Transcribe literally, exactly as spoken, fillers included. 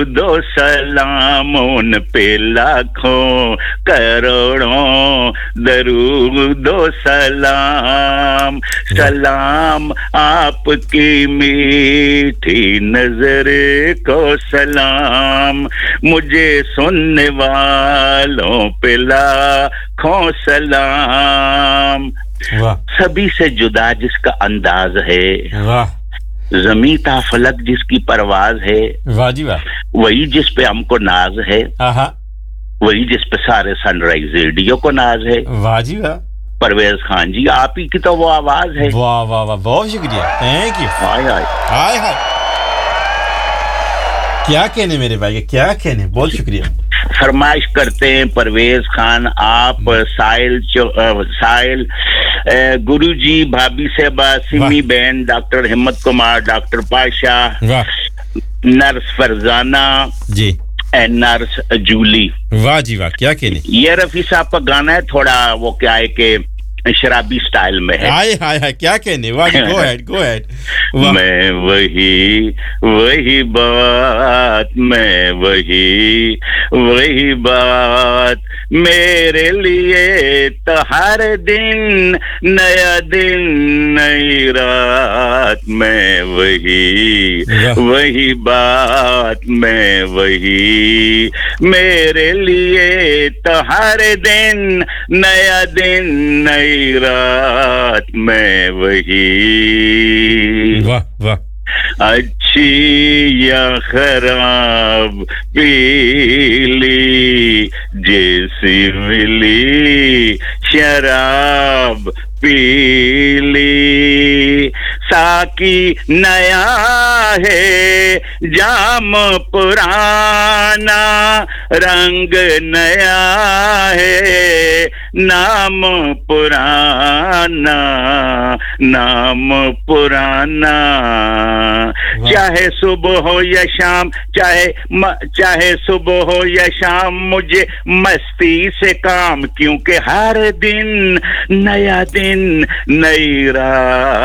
दो सलाम उन पे लाखों करोड़ों दरूदो सलाम सलाम आपकी मीठी नजर को सलाम मुझे सुनने वालों पे लाखों सलाम वाह सभी से जुदा जिसका अंदाज है वाह ज़मीं ता फलक जिसकी परवाज है वाह जी वाह वही जिस पे हमको नाज है आहा वही जिस पे सारे सनराइज रेडियो को नाज है वाह जी वाह परवेज खान जी आप ही की तो वो आवाज है वाह वाह वाह बहुत शुक्रिया थैंक यू हाय हाय हाय हाय क्या कहने मेरे भाई क्या कहने बहुत शुक्रिया फरमाइश करते हैं परवेज खान आप साहिल साहिल गुरुजी भाभी साहबा सिमी बहन डॉक्टर हिम्मत Kumar doctor Pasha nurse Farzana ji and nurse Jully वाह जी वाह क्या कहने ये रफी साहब का गाना है थोड़ा वो क्या है कि शराबी स्टाइल में है हाय हाय हाय क्या कहने वाह गो अहेड गो अहेड मैं वही वही बात मैं वही वही बात मेरे लिए तो हर दिन नया दिन नई रात मैं वही वही बात मैं वही मेरे लिए तो हर दिन नया दिन नई रात मैं वही वाह वाह अच्छी या खराब पीली जैसी मिली शराब पीली साकी नया है जाम पुराना रंग नया है नाम पुराना नाम पुराना चाहे सुबह हो या शाम चाहे म, चाहे सुबह हो या शाम मुझे मस्ती से काम क्योंकि हर दिन नया दिन नई रात